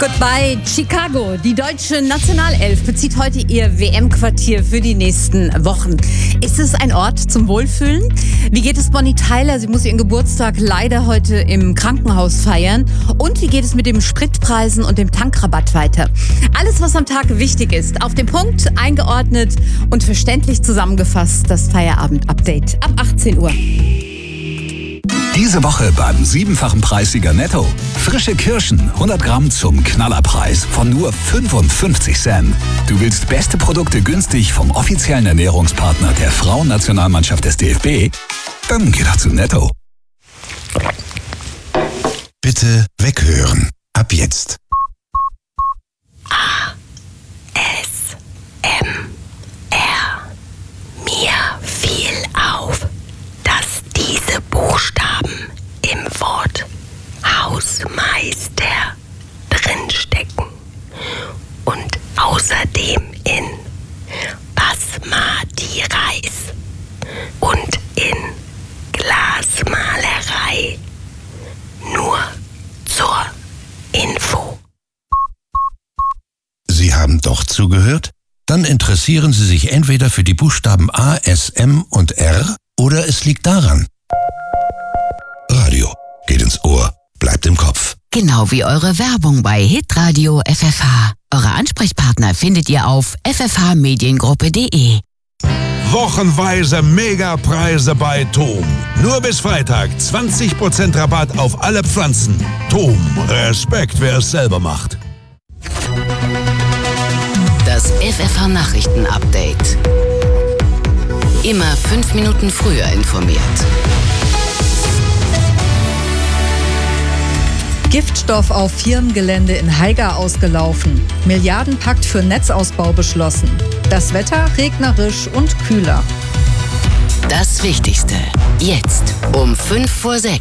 Goodbye Chicago. Die deutsche Nationalelf bezieht heute ihr WM-Quartier für die nächsten Wochen. Ist es ein Ort zum Wohlfühlen? Wie geht es Bonnie Tyler? Sie muss ihren Geburtstag leider heute im Krankenhaus feiern. Und wie geht es mit den Spritpreisen und dem Tankrabatt weiter? Alles, was am Tag wichtig ist, auf den Punkt, eingeordnet und verständlich zusammengefasst. Das Feierabend-Update ab 18 Uhr. Diese Woche beim 7-fachen Preissieger Netto. Frische Kirschen, 100 Gramm zum Knallerpreis von nur 55 Cent. Du willst beste Produkte günstig vom offiziellen Ernährungspartner der Frauennationalmannschaft des DFB? Dann geh doch zu Netto. Bitte weghören. Ab jetzt. ASMR. Mir fiel auf, dass diese Buchstaben im Wort Hausmeister drinstecken und außerdem in Basmati Reis und in Glasmalerei. Nur zur Info. Sie haben doch zugehört? Dann interessieren Sie sich entweder für die Buchstaben A, S, M und R oder es liegt daran. Radio geht ins Ohr, bleibt im Kopf. Genau wie eure Werbung bei Hitradio FFH. Eure Ansprechpartner findet ihr auf ffhmediengruppe.de. Wochenweise Megapreise bei TOM. Nur bis Freitag 20% Rabatt auf alle Pflanzen. TOM, Respekt, wer es selber macht. Das FFH-Nachrichten-Update. Immer 5 Minuten früher informiert. Giftstoff auf Firmengelände in Haiger ausgelaufen. Milliardenpakt für Netzausbau beschlossen. Das Wetter regnerisch und kühler. Das Wichtigste. Jetzt um 5:06.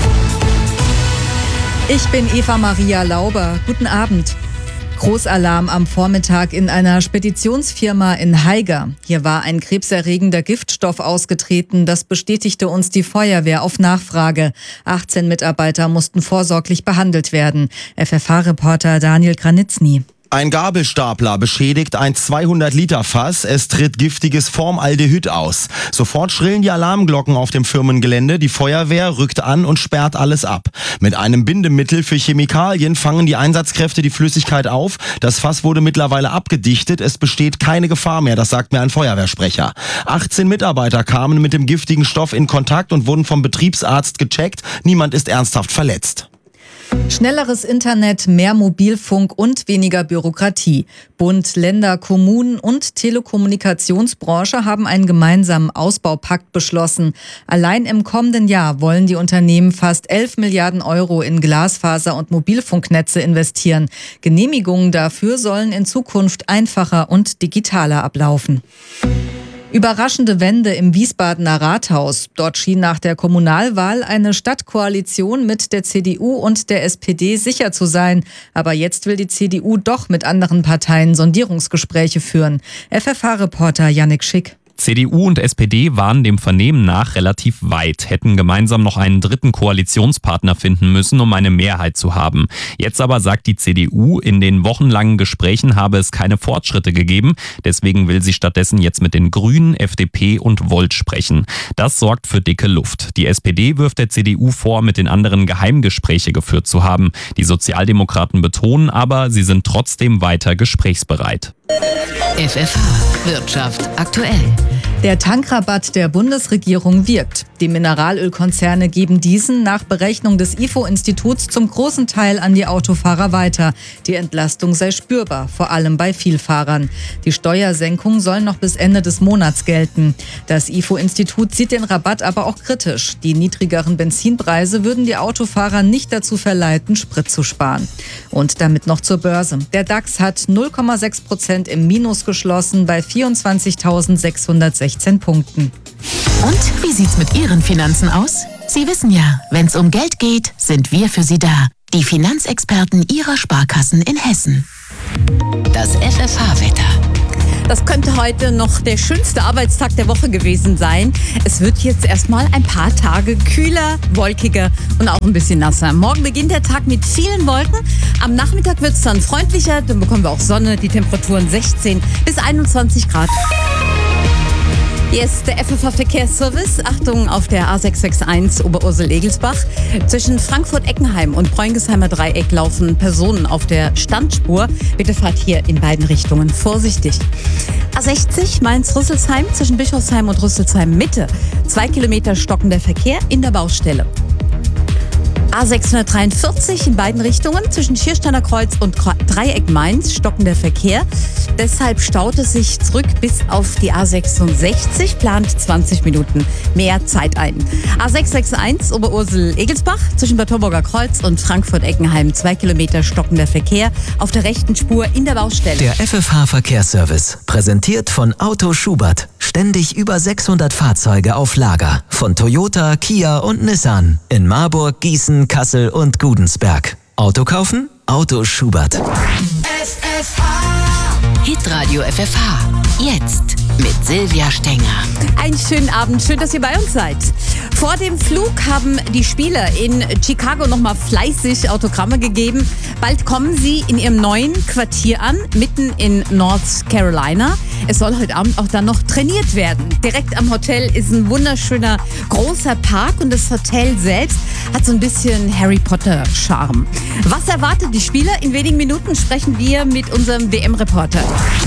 Ich bin Eva Maria Lauber. Guten Abend. Großalarm am Vormittag in einer Speditionsfirma in Haiger. Hier war ein krebserregender Giftstoff ausgetreten. Das bestätigte uns die Feuerwehr auf Nachfrage. 18 Mitarbeiter mussten vorsorglich behandelt werden. FFH-Reporter Daniel Granitzny. Ein Gabelstapler beschädigt ein 200-Liter-Fass. Es tritt giftiges Formaldehyd aus. Sofort schrillen die Alarmglocken auf dem Firmengelände. Die Feuerwehr rückt an und sperrt alles ab. Mit einem Bindemittel für Chemikalien fangen die Einsatzkräfte die Flüssigkeit auf. Das Fass wurde mittlerweile abgedichtet. Es besteht keine Gefahr mehr, das sagt mir ein Feuerwehrsprecher. 18 Mitarbeiter kamen mit dem giftigen Stoff in Kontakt und wurden vom Betriebsarzt gecheckt. Niemand ist ernsthaft verletzt. Schnelleres Internet, mehr Mobilfunk und weniger Bürokratie. Bund, Länder, Kommunen und Telekommunikationsbranche haben einen gemeinsamen Ausbaupakt beschlossen. Allein im kommenden Jahr wollen die Unternehmen fast 11 Milliarden Euro in Glasfaser- und Mobilfunknetze investieren. Genehmigungen dafür sollen in Zukunft einfacher und digitaler ablaufen. Überraschende Wende im Wiesbadener Rathaus. Dort schien nach der Kommunalwahl eine Stadtkoalition mit der CDU und der SPD sicher zu sein. Aber jetzt will die CDU doch mit anderen Parteien Sondierungsgespräche führen. FFH-Reporter Yannick Schick. CDU und SPD waren dem Vernehmen nach relativ weit, hätten gemeinsam noch einen dritten Koalitionspartner finden müssen, um eine Mehrheit zu haben. Jetzt aber sagt die CDU, in den wochenlangen Gesprächen habe es keine Fortschritte gegeben. Deswegen will sie stattdessen jetzt mit den Grünen, FDP und Volt sprechen. Das sorgt für dicke Luft. Die SPD wirft der CDU vor, mit den anderen Geheimgespräche geführt zu haben. Die Sozialdemokraten betonen aber, sie sind trotzdem weiter gesprächsbereit. FFH Wirtschaft aktuell. Der Tankrabatt der Bundesregierung wirkt. Die Mineralölkonzerne geben diesen nach Berechnung des IFO-Instituts zum großen Teil an die Autofahrer weiter. Die Entlastung sei spürbar, vor allem bei Vielfahrern. Die Steuersenkung soll noch bis Ende des Monats gelten. Das IFO-Institut sieht den Rabatt aber auch kritisch. Die niedrigeren Benzinpreise würden die Autofahrer nicht dazu verleiten, Sprit zu sparen. Und damit noch zur Börse. Der DAX hat 0,6% im Minus geschlossen bei 24.616 Punkten. Und wie sieht's mit Ihren Finanzen aus? Sie wissen ja, wenn's um Geld geht, sind wir für Sie da. Die Finanzexperten Ihrer Sparkassen in Hessen. Das FFH-Wetter. Das könnte heute noch der schönste Arbeitstag der Woche gewesen sein. Es wird jetzt erstmal ein paar Tage kühler, wolkiger und auch ein bisschen nasser. Morgen beginnt der Tag mit vielen Wolken. Am Nachmittag wird es dann freundlicher, dann bekommen wir auch Sonne, die Temperaturen 16 bis 21 Grad. Hier ist der FFH-Verkehrsservice. Achtung auf der A661 Oberursel-Egelsbach. Zwischen Frankfurt-Eckenheim und Bräungesheimer Dreieck laufen Personen auf der Standspur. Bitte fahrt hier in beiden Richtungen vorsichtig. A60 Mainz-Rüsselsheim zwischen Bischofsheim und Rüsselsheim Mitte. 2 Kilometer stockender Verkehr in der Baustelle. A643 in beiden Richtungen zwischen Schiersteiner Kreuz und Dreieck Mainz stockender Verkehr. Deshalb staut es sich zurück bis auf die A66, plant 20 Minuten mehr Zeit ein. A661 Oberursel-Egelsbach zwischen Bad Homburger Kreuz und Frankfurt-Eckenheim 2 Kilometer stockender Verkehr auf der rechten Spur in der Baustelle. Der FFH-Verkehrsservice, präsentiert von Auto Schubert. Ständig über 600 Fahrzeuge auf Lager. Von Toyota, Kia und Nissan. In Marburg, Gießen, Kassel und Gudensberg. Auto kaufen? Auto Schubert. Hitradio FFH. Jetzt mit Silvia Stenger. Einen schönen Abend, schön, dass ihr bei uns seid. Vor dem Flug haben die Spieler in Chicago nochmal fleißig Autogramme gegeben. Bald kommen sie in ihrem neuen Quartier an, mitten in North Carolina. Es soll heute Abend auch dann noch trainiert werden. Direkt am Hotel ist ein wunderschöner großer Park und das Hotel selbst hat so ein bisschen Harry Potter-Charme. Was erwartet die Spieler? In wenigen Minuten sprechen wir mit unserem WM-Reporter.